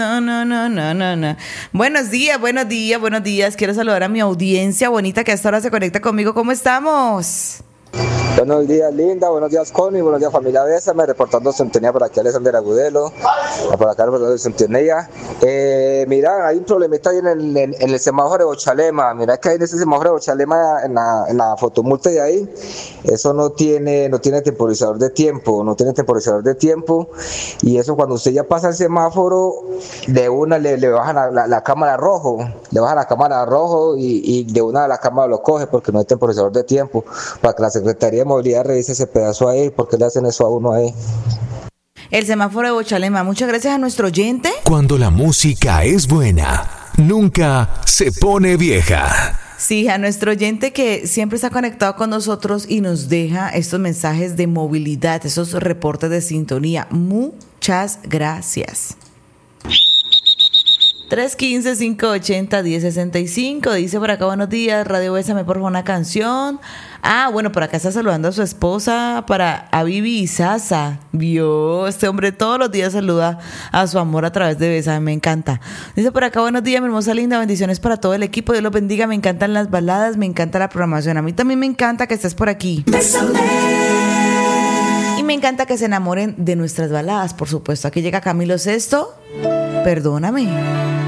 No. Buenos días. Quiero saludar a mi audiencia bonita que a esta hora se conecta conmigo. ¿Cómo estamos? Buenos días, Linda. Buenos días, Connie. Buenos días, familia Bésame. Reportando sintonía por aquí, Alexander Agudelo. Por acá, reportando sintonía. Mira, hay un problemita ahí en el semáforo de Bochalema. Mira que hay en ese semáforo de Bochalema, en la fotomulta de ahí, eso no tiene temporizador de tiempo. Y eso, cuando usted ya pasa el semáforo, de una le bajan la cámara rojo. Le bajan la cámara rojo y de una la cámara lo coge porque no hay temporizador de tiempo. Para que la Secretaría de Movilidad revise ese pedazo ahí, porque le hacen eso a uno ahí. El semáforo de Bochalema. Muchas gracias a nuestro oyente. Cuando la música es buena, nunca se pone vieja. Sí, a nuestro oyente que siempre está conectado con nosotros y nos deja estos mensajes de movilidad, esos reportes de sintonía. Muchas gracias. 315-580-1065. Dice por acá, buenos días, Radio Bésame, por favor, una canción. Bueno, por acá está saludando a su esposa, a Vivi y Sasa. Vio, este hombre todos los días saluda a su amor a través de Bésame, me encanta. Dice por acá, buenos días, mi hermosa linda, bendiciones para todo el equipo, Dios los bendiga, me encantan las baladas, me encanta la programación. A mí también me encanta que estés por aquí. Bésame. Y me encanta que se enamoren de nuestras baladas, por supuesto. Aquí llega Camilo Sesto, perdóname.